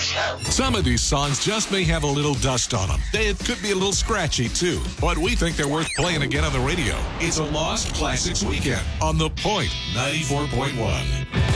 Some of these songs just may have a little dust on them. It could be a little scratchy, too. But we think they're worth playing again on the radio. It's a Lost Classics Weekend on The Point 94.1.